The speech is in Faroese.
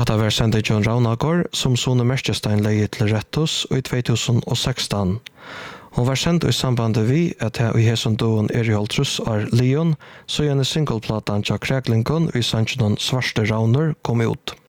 Hatta var sendt i John Raunagård som Sone Merkestein leie til Rettus i 2016. Hon var sendt i samband vi at jeg i hesson doen i holdt truss av Leon, så gjerne singleplatan tja Kræklingon i Sanchinon Svarte Rauner kom ut.